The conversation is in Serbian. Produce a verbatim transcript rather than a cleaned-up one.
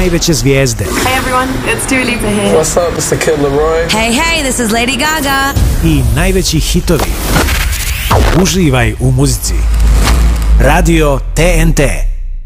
najveće zvijezde. Hey everyone, it's Dua Lipa here. What's up, mister Kid Laroi? Hey, hey, this is Lady Gaga. I najveći hitovi. Uživaj u muzici. Radio T N T.